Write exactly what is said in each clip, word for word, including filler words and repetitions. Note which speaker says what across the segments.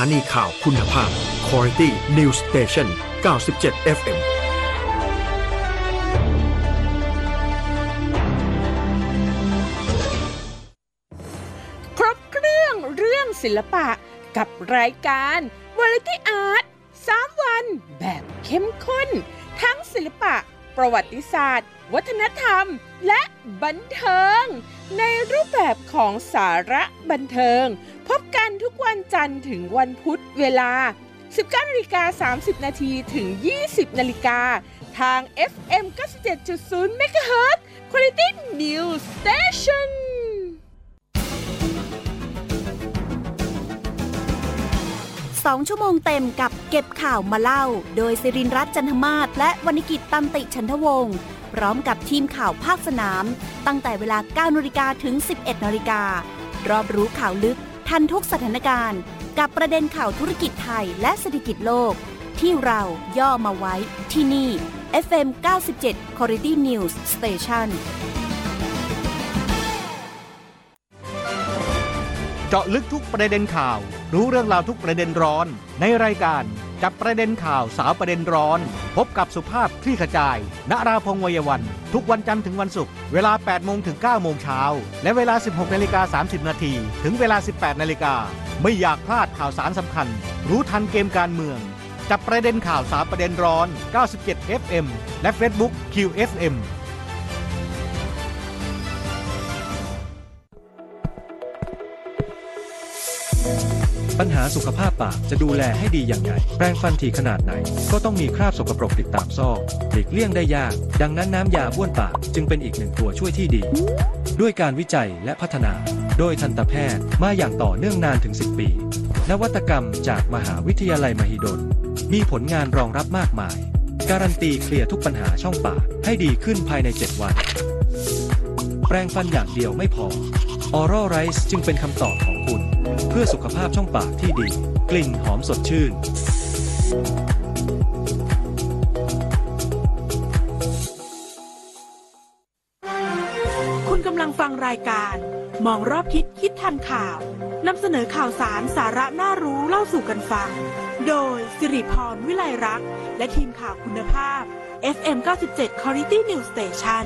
Speaker 1: านีข่าวคุณภาพ Quality News Station เก้าสิบเจ็ด เอฟ เอ็ม
Speaker 2: ครบเครื่องเรื่องศิลปะกับรายการ Variety Art สามวันแบบเข้มข้นทั้งศิลปะประวัติศาสตร์วัฒนธรรมและบันเทิงในรูปแบบของสาระบันเทิงพบกันทุกวันจันทร์ถึงวันพุธเวลา สิบเก้านาฬิกาสามสิบนาที ถึง ยี่สิบนาฬิกาทาง เอฟ เอ็ม เก้าสิบเจ็ดจุดศูนย์ เมกะเฮิรตซ์ Quality News Station
Speaker 3: สองชั่วโมงเต็มกับเก็บข่าวมาเล่าโดยศิรินทร์รัตน์จันทมาศและวรรณกิจตันติฉันทวงศ์พร้อมกับทีมข่าวภาคสนามตั้งแต่เวลา เก้านาฬิกา ถึง สิบเอ็ดนาฬิการอบรู้ข่าวลึกทันทุกสถานการณ์กับประเด็นข่าวธุรกิจไทยและเศรษฐกิจโลกที่เราย่อมาไว้ที่นี่ เอฟ เอ็ม เก้าสิบเจ็ด Quality News Station
Speaker 4: เจาะลึกทุกประเด็นข่าวรู้เรื่องราวทุกประเด็นร้อนในรายการจับประเด็นข่าวสาวประเด็นร้อนพบกับสุภาพคลี่ขจายณราพงษ์วัยวันทุกวันจันทร์ถึงวันศุกร์เวลา แปดโมง ถึง เก้าโมงเช้าและเวลา สิบหกนาฬิกาสามสิบนาที ถึงเวลา สิบแปดนาฬิกาไม่อยากพลาดข่าวสารสำคัญรู้ทันเกมการเมืองจับประเด็นข่าวสาวประเด็นร้อนเก้าสิบเจ็ด เอฟ เอ็ม และ Facebook คิว เอฟ เอ็ม
Speaker 5: ปัญหาสุขภาพปากจะดูแลให้ดีอย่างไรแปรงฟันถี่ขนาดไหนก็ต้องมีคราบสกปรกติดตามซอกหลีกเลี่ยงได้ยากดังนั้นน้ำยาบ้วนปากจึงเป็นอีกหนึ่งตัวช่วยที่ดีด้วยการวิจัยและพัฒนาโดยทันตแพทย์มาอย่างต่อเนื่องนานถึงสิบปีนวัตกรรมจากมหาวิทยาลัยมหิดลมีผลงานรองรับมากมายการันตีเคลียร์ทุกปัญหาช่องปากให้ดีขึ้นภายในเจ็ดวันแปรงฟันอย่างเดียวไม่พอ Oral Rice จึงเป็นคำตอบของคุณเพื่อสุขภาพช่องปากที่ดีกลิ่นหอมสดชื่น
Speaker 6: คุณกำลังฟังรายการมองรอบทิศคิดทันข่าวนำเสนอข่าวสารสาระน่ารู้เล่าสู่กันฟังโดยสิริพรวิไลรักษ์และทีมข่าวคุณภาพ เอฟ เอ็ม เก้าสิบเจ็ด Quality News Station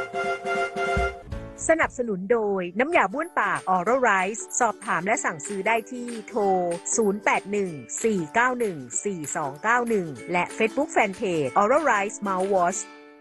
Speaker 7: สนับสนุนโดยน้ำยาบ้วนปาก Oral Rice สอบถามและสั่งซื้อได้ที่โทรศูนย์ แปด หนึ่ง สี่ เก้า หนึ่ง สี่ สอง เก้า หนึ่งและ Facebook Fanpage Oral Rice Mouthwash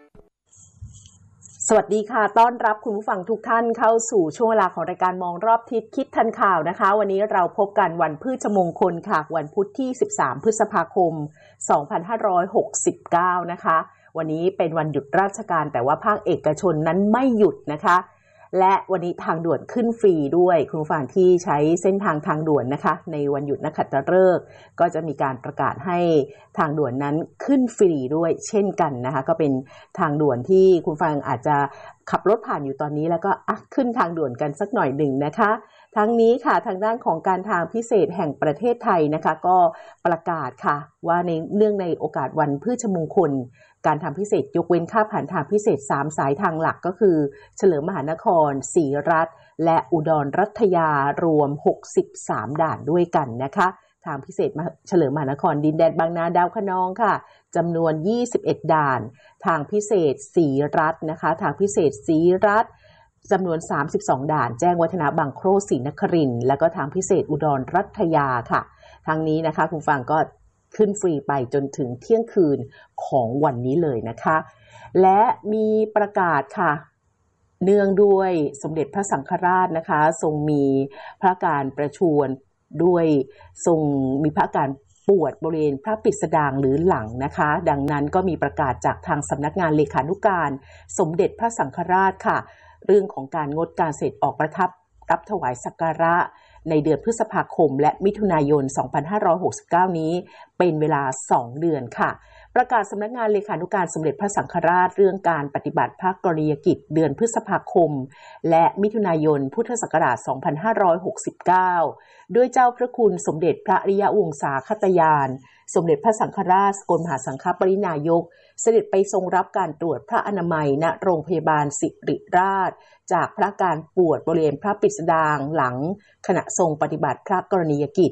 Speaker 8: สวัสดีค่ะต้อนรับคุณผู้ฟังทุกท่านเข้าสู่ช่วงเวลาของรายการมองรอบทิศคิดทันข่าวนะคะวันนี้เราพบกันวันพฤชมงคลค่ะวันพุธที่สิบสามพฤษภาคมสองพันห้าร้อยหกสิบเก้านะคะวันนี้เป็นวันหยุดราชการแต่ว่าภาคเอกชนนั้นไม่หยุดนะคะและวันนี้ทางด่วนขึ้นฟรีด้วยคุณผู้ฟังที่ใช้เส้นทางทางด่วนนะคะในวันหยุดนักขัตฤกษ์ก็จะมีการประกาศให้ทางด่วนนั้นขึ้นฟรีด้วยเช่นกันนะคะก็เป็นทางด่วนที่คุณผู้ฟังอาจจะขับรถผ่านอยู่ตอนนี้แล้วก็อ่ะขึ้นทางด่วนกันสักหน่อยหนึ่งนะคะทั้งนี้ค่ะทางด้านของการทางพิเศษแห่งประเทศไทยนะคะก็ประกาศค่ะว่าในเนื่องในโอกาสวันพฤชมงคลการทำพิเศษยกเว้นค่าผ่านทางพิเศษสามสายทางหลักก็คือเฉลิมมหานครศรีรัตน์และอุดรรัตยารวมหกสิบสามด่านด้วยกันนะคะทางพิเศษเฉลิมมหานครดินแดนบางนาดาวคะนองค่ะจำนวนยี่สิบเอ็ดด่านทางพิเศษศรีรัตน์นะคะทางพิเศษศรีรัตน์จำนวนสามสิบสองด่านแจ้งวัฒนะบางโครศรีนครินทร์แล้วก็ทางพิเศษอุดรรัตยาค่ะทางนี้นะคะคุณฟังก็ขึ้นฟรีไปจนถึงเที่ยงคืนของวันนี้เลยนะคะและมีประกาศค่ะเนื่องด้วยสมเด็จพระสังฆราชนะคะทรงมีพระการประชวรด้วยทรงมีพระการปวดบริเวณพระปิสดางหรือหลังนะคะดังนั้นก็มีประกาศจากทางสำนักงานเลขานุการสมเด็จพระสังฆราชค่ะเรื่องของการงดการเสด็จออกประทับรับถวายสักการะในเดือนพฤษภาคมและมิถุนายนสองพันห้าร้อยหกสิบเก้านี้เป็นเวลาสองเดือนค่ะประกาศสำนักงานเลขานุการสมเด็จพระสังฆราชเรื่องการปฏิบัติพระกรณียกิจเดือนพฤษภาคมและมิถุนายนพุทธศักราชสองพันห้าร้อยหกสิบเก้าด้วยเจ้าพระคุณสมเด็จพระอริยวงศาคตยานสมเด็จพระสังฆราชสกลมหาสังฆปรินายกเสด็จไปทรงรับการตรวจพระอนามัยณโรงพยาบาลศิริราชจากพระการปวดบริเวณพระปิสดางหลังขณะทรงปฏิบัติพระกรณียกิจ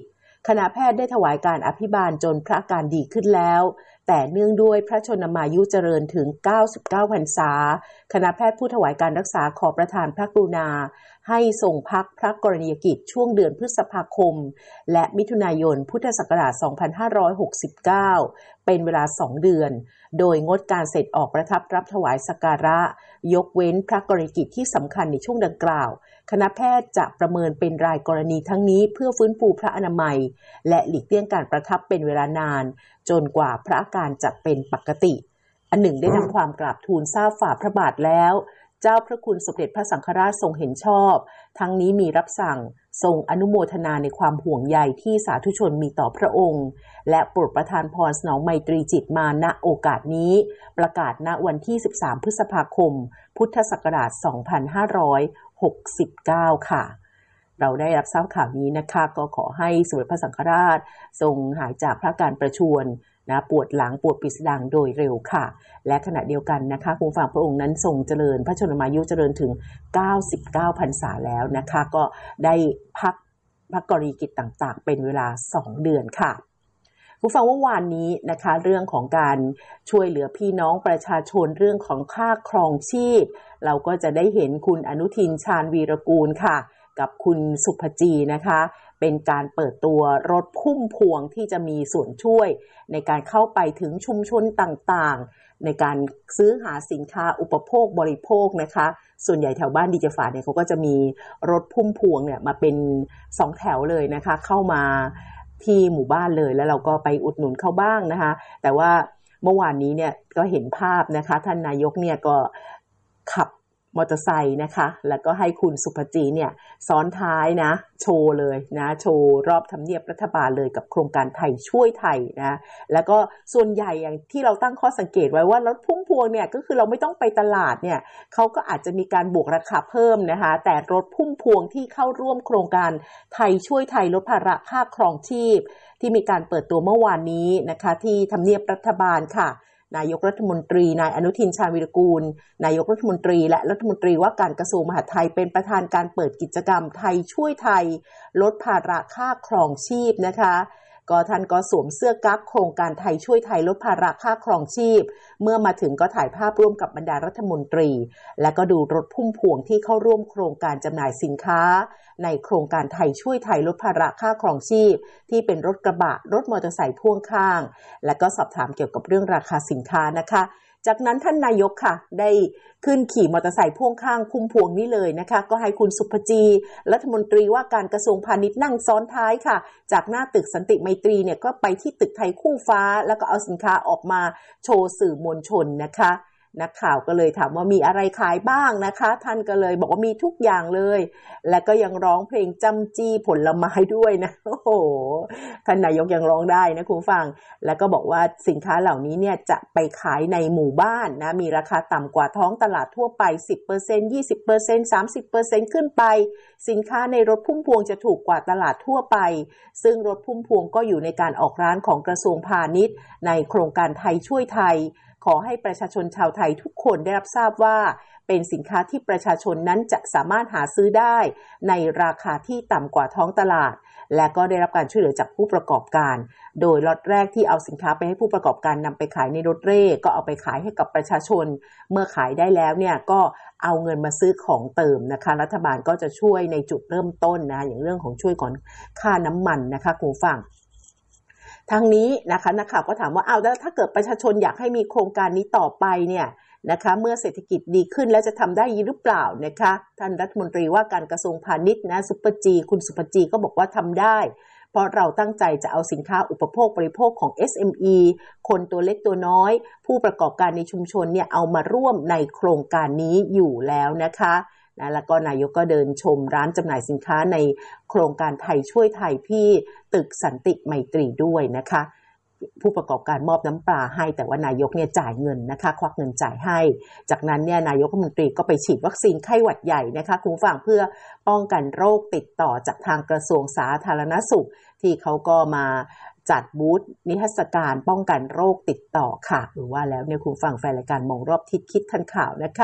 Speaker 8: คณะแพทย์ได้ถวายการอภิบาลจนพระอาการดีขึ้นแล้วแต่เนื่องด้วยพระชนมายุเจริญถึงเก้าสิบเก้าพรรษาคณะแพทย์ผู้ถวายการรักษาขอประทานพระกรุณาให้ทรงพักพระกรณียกิจช่วงเดือนพฤษภาคมและมิถุนายนพุทธศักราชสองพันห้าร้อยหกสิบเก้าเป็นเวลาสองเดือนโดยงดการเสด็จออกประทับรับถวายสักการะยกเว้นพระกรณียกิจที่สำคัญในช่วงดังกล่าวคณะแพทย์จะประเมินเป็นรายกรณีทั้งนี้เพื่อฟื้นฟูพระอนามัยและหลีกเลี่ยงการประทับเป็นเวลานานจนกว่าพระอาการจะเป็นปกติอันหนึ่งได้นำความกราบทูลทราบฝ่าพระบาทแล้วเจ้าพระคุณสมเด็จพระสังฆราชทรงเห็นชอบทั้งนี้มีรับสั่งทรงอนุโมทนาในความห่วงใยที่สาธุชนมีต่อพระองค์และโปรดประทานพรสนองไมตรีจิตมาณโอกาสนี้ประกาศณวันที่สิบสามพฤษภาคมพุทธศักราชสองพันห้าร้อยหกสิบเก้าค่ะเราได้รับทราบข่าวนี้นะคะก็ขอให้สมเด็จพระสังฆราชทรงหายจากพระอาการประชวรนะปวดหลังปวดปิดสะดังโดยเร็วค่ะและขณะเดียวกันนะคะคุณฟังพระองค์นั้นทรงเจริญพระชนมายุเจริญถึงเก้าสิบเก้าพรรษาแล้วนะคะก็ได้พักพระกรณียกิจต่างๆเป็นเวลาสองเดือนค่ะคุณฟังว่าวานนี้นะคะเรื่องของการช่วยเหลือพี่น้องประชาชนเรื่องของค่าครองชีพเราก็จะได้เห็นคุณอนุทินชาญวีรกูลค่ะกับคุณสุภจีนะคะเป็นการเปิดตัวรถพุ่มพวงที่จะมีส่วนช่วยในการเข้าไปถึงชุมชนต่างๆในการซื้อหาสินค้าอุปโภคบริโภคนะคะส่วนใหญ่แถวบ้านดีเจฝาเนี่ยเขาก็จะมีรถพุ่มพวงเนี่ยมาเป็นสองแถวเลยนะคะเข้ามาที่หมู่บ้านเลยแล้วเราก็ไปอุดหนุนเขาบ้างนะคะแต่ว่าเมื่อวานนี้เนี่ยก็เห็นภาพนะคะท่านนายกเนี่ยก็ขับมอเตอร์ไซค์นะคะแล้วก็ให้คุณสุภจีเนี่ยซ้อนท้ายนะโชว์เลยนะโชว์รอบทำเนียบรัฐบาลเลยกับโครงการไทยช่วยไทยนะแล้วก็ส่วนใหญ่อย่างที่เราตั้งข้อสังเกตไว้ว่ารถพุ่มพวงเนี่ยก็คือเราไม่ต้องไปตลาดเนี่ยเขาก็อาจจะมีการบวกราคาเพิ่มนะคะแต่รถพุ่มพวงที่เข้าร่วมโครงการไทยช่วยไทยลดภาระค่าครองชีพที่มีการเปิดตัวเมื่อวานนี้นะคะที่ทำเนียบรัฐบาลค่ะนายกรัฐมนตรีนายอนุทินชาญวีรกูลนายกรัฐมนตรีและรัฐมนตรีว่าการกระทรวงมหาดไทยเป็นประธานการเปิดกิจกรรมไทยช่วยไทยลดภาระค่าครองชีพนะคะก็ท่านก็สวมเสื้อกั๊กโครงการไทยช่วยไทยลดภาระค่าครองชีพเมื่อมาถึงก็ถ่ายภาพร่วมกับบรรดารัฐมนตรีและก็ดูรถพุ่มพวงที่เข้าร่วมโครงการจำหน่ายสินค้าในโครงการไทยช่วยไทยลดภาระค่าครองชีพที่เป็นรถกระบะรถมอเตอร์ไซค์พ่วงข้างและก็สอบถามเกี่ยวกับเรื่องราคาสินค้านะคะจากนั้นท่านนายกค่ะได้ขึ้นขี่มอเตอร์ไซค์พ่วงข้างพุ่มพวงนี้เลยนะคะก็ให้คุณสุภจีรัฐมนตรีว่าการกระทรวงพาณิชย์นั่งซ้อนท้ายค่ะจากหน้าตึกสันติไมตรีเนี่ยก็ไปที่ตึกไทยคู่ฟ้าแล้วก็เอาสินค้าออกมาโชว์สื่อมวลชนนะคะนักข่าวก็เลยถามว่ามีอะไรขายบ้างนะคะท่านก็เลยบอกว่ามีทุกอย่างเลยและก็ยังร้องเพลงจำจี้ผลไม้ด้วยนะโอ้โหท่านนายกยังร้องได้นะคุณฟังแล้วก็บอกว่าสินค้าเหล่านี้เนี่ยจะไปขายในหมู่บ้านนะมีราคาต่ำกว่าท้องตลาดทั่วไป สิบเปอร์เซ็นต์ ยี่สิบเปอร์เซ็นต์ สามสิบเปอร์เซ็นต์ ขึ้นไปสินค้าในรถพุ่มพวงจะถูกกว่าตลาดทั่วไปซึ่งรถพุ่มพวงก็อยู่ในการออกร้านของกระทรวงพาณิชย์ในโครงการไทยช่วยไทยขอให้ประชาชนชาวไทยทุกคนได้รับทราบว่าเป็นสินค้าที่ประชาชนนั้นจะสามารถหาซื้อได้ในราคาที่ต่ำกว่าท้องตลาดและก็ได้รับการช่วยเหลือจากผู้ประกอบการโดยล็อตแรกที่เอาสินค้าไปให้ผู้ประกอบการนำไปขายในรถเร่ก็เอาไปขายให้กับประชาชนเมื่อขายได้แล้วเนี่ยก็เอาเงินมาซื้อของเติมนะคะรัฐบาลก็จะช่วยในจุดเริ่มต้นนะอย่างเรื่องของช่วยก่อนค่าน้ำมันนะคะคุณผู้ฟังทางนี้นะคะนักข่าวก็ถามว่าเอาแล้วถ้าเกิดประชาชนอยากให้มีโครงการนี้ต่อไปเนี่ยนะคะเมื่อเศรษฐกิจดีขึ้นแล้วจะทำได้หรือเปล่านะคะท่านรัฐมนตรีว่าการกระทรวงพาณิชย์นะสุปจีคุณสุปจีก็บอกว่าทำได้เพราะเราตั้งใจจะเอาสินค้าอุปโภคบริโภคของ เอส เอ็ม อี คนตัวเล็กตัวน้อยผู้ประกอบการในชุมชนเนี่ยเอามาร่วมในโครงการนี้อยู่แล้วนะคะนะแล้วก็นายกก็เดินชมร้านจำหน่ายสินค้าในโครงการไทยช่วยไทยที่ตึกสันติไมตรีด้วยนะคะผู้ประกอบการมอบน้ำปลาให้แต่ว่านายกเนี่ยจ่ายเงินนะคะควักเงินจ่ายให้จากนั้นเนี่ยนายกรัฐมนตรีก็ไปฉีดวัคซีนไข้หวัดใหญ่นะคะคุณผู้ฟังเพื่อป้องกันโรคติดต่อจากทางกระทรวงสาธารณสุขที่เขาก็มาจัดบูธนิทรรศการป้องกันโรคติดต่อค่ะหรือว่าแล้วเนี่ยคุณฟังแฟนรายการมองรอบทิศคิดทันข่าวนะคะ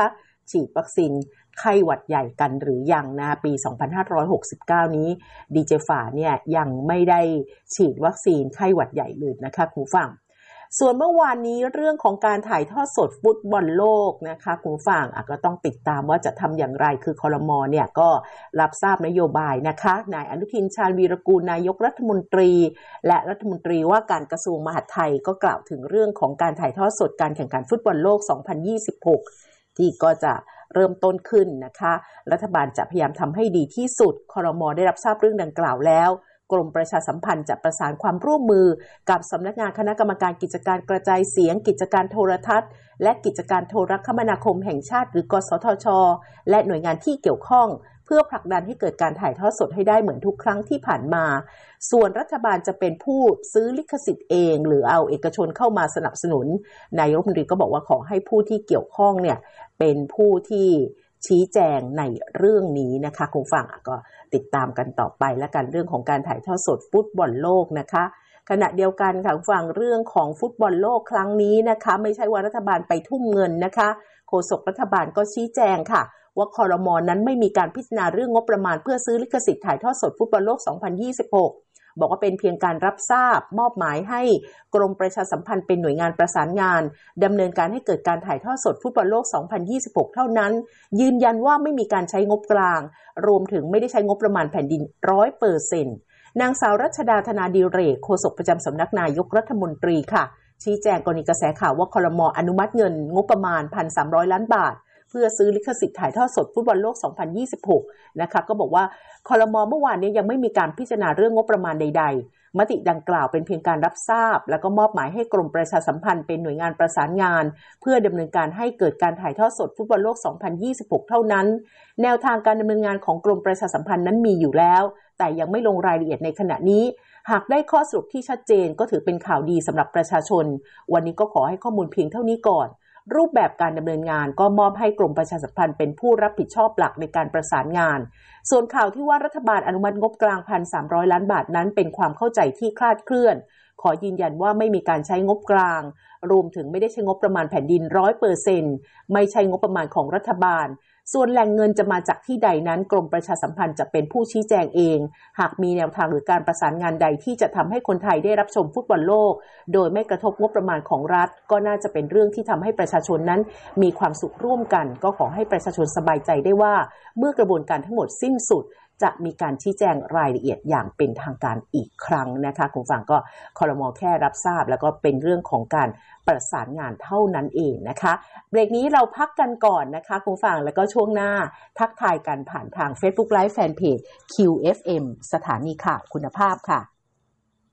Speaker 8: ฉีดวัคซีนไข้หวัดใหญ่กันหรือยังนะปีสองพันห้าร้อยหกสิบเก้านี้ดีเจฝาเนี่ยยังไม่ได้ฉีดวัคซีนไข้หวัดใหญ่เลยนะคะคุณผู้ฟังส่วนเมื่อวานนี้เรื่องของการถ่ายทอดสดฟุตบอลโลกนะคะคุณผู้ฟังก็ต้องติดตามว่าจะทำอย่างไรคือครม.เนี่ยก็รับทราบนโยบายนะคะนายอนุทินชาญวีรกูลนายกรัฐมนตรีและรัฐมนตรีว่าการกระทรวงมหาดไทยก็กล่าวถึงเรื่องของการถ่ายทอดสดการแข่งขันฟุตบอลโลกสองพันยี่สิบหกที่ก็จะเริ่มต้นขึ้นนะคะรัฐบาลจะพยายามทำให้ดีที่สุดครม.ได้รับทราบเรื่องดังกล่าวแล้วกรมประชาสัมพันธ์จะประสานความร่วมมือกับสำนักงานคณะกรรมการกิจการกระจายเสียงกิจการโทรทัศน์และกิจการโทรคมนาคมแห่งชาติหรือกสทช.และหน่วยงานที่เกี่ยวข้องเพื่อผลักดันให้เกิดการถ่ายทอดสดให้ได้เหมือนทุกครั้งที่ผ่านมาส่วนรัฐบาลจะเป็นผู้ซื้อลิขสิทธิ์เองหรือเอาเอกชนเข้ามาสนับสนุนนายกรัฐมนตรีก็บอกว่าขอให้ผู้ที่เกี่ยวข้องเนี่ยเป็นผู้ที่ชี้แจงในเรื่องนี้นะคะคุณฟังก็ติดตามกันต่อไปและกันเรื่องของการถ่ายทอดสดฟุตบอลโลกนะคะขณะเดียวกันค่ะคุณฟังเรื่องของฟุตบอลโลกครั้งนี้นะคะไม่ใช่ว่ารัฐบาลไปทุ่มเงินนะคะโฆษกรัฐบาลก็ชี้แจงค่ะว่าครม.นั้นไม่มีการพิจารณาเรื่องงบประมาณเพื่อซื้อลิขสิทธิ์ถ่ายทอดสดฟุตบอลโลกสองพันยี่สิบหกบอกว่าเป็นเพียงการรับทราบมอบหมายให้กรมประชาสัมพันธ์เป็นหน่วยงานประสานงานดำเนินการให้เกิดการถ่ายทอดสดฟุตบอลโลกสองพันยี่สิบหกเท่านั้นยืนยันว่าไม่มีการใช้งบกลางรวมถึงไม่ได้ใช้งบประมาณแผ่นดิน ร้อยเปอร์เซ็นต์ นางสาวรัชดาธนาดิเรกโฆษกประจำสำนักนายกรัฐมนตรีค่ะชี้แจงกรณีกระแสข่าวว่าครม.อนุมัติเงินงบประมาณ หนึ่งพันสามร้อย ล้านบาทเพื่อซื้อลิขสิทธิ์ถ่ายทอดสดฟุตบอลโลกสองพันยี่สิบหกนะคะก็บอกว่าครม.เมื่อวานนี้ยังไม่มีการพิจารณาเรื่องงบประมาณใดๆมติดังกล่าวเป็นเพียงการรับทราบแล้วก็มอบหมายให้กรมประชาสัมพันธ์เป็นหน่วยงานประสานงานเพื่อดำเนินการให้เกิดการถ่ายทอดสดฟุตบอลโลกสองพันยี่สิบหกเท่านั้นแนวทางการดำเนินงานของกรมประชาสัมพันธ์นั้นมีอยู่แล้วแต่ยังไม่ลงรายละเอียดในขณะนี้หากได้ข้อสรุปที่ชัดเจนก็ถือเป็นข่าวดีสำหรับประชาชนวันนี้ก็ขอให้ข้อมูลเพียงเท่านี้ก่อนรูปแบบการดำเนินงานก็มอบให้กรมประชาสัมพันธ์เป็นผู้รับผิดชอบหลักในการประสานงานส่วนข่าวที่ว่ารัฐบาลอนุมัติงบกลาง หนึ่งพันสามร้อย ล้านบาทนั้นเป็นความเข้าใจที่คลาดเคลื่อนขอยืนยันว่าไม่มีการใช้งบกลางรวมถึงไม่ได้ใช้งบประมาณแผ่นดิน ร้อยเปอร์เซ็นต์ ไม่ใช่งบประมาณของรัฐบาลส่วนแหล่งเงินจะมาจากที่ใดนั้นกรมประชาสัมพันธ์จะเป็นผู้ชี้แจงเองหากมีแนวทางหรือการประสานงานใดที่จะทำให้คนไทยได้รับชมฟุตบอลโลกโดยไม่กระทบงบประมาณของรัฐก็น่าจะเป็นเรื่องที่ทำให้ประชาชนนั้นมีความสุขร่วมกันก็ขอให้ประชาชนสบายใจได้ว่าเมื่อกระบวนการทั้งหมดสิ้นสุดจะมีการชี้แจงรายละเอียดอย่างเป็นทางการอีกครั้งนะคะคุณฟังก็ครม.แค่รับทราบแล้วก็เป็นเรื่องของการประสานงานเท่านั้นเองนะคะเบรกนี้เราพักกันก่อนนะคะคุณฟังแล้วก็ช่วงหน้าทักทายกันผ่านทาง Facebook Live Fanpage คิว เอฟ เอ็ม สถานีข่าวคุณภาพค่ะ